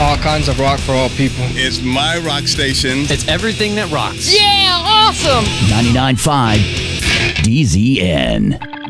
All kinds of rock for all people. It's my rock station. It's everything that rocks. Yeah, awesome! 99.5 DZN.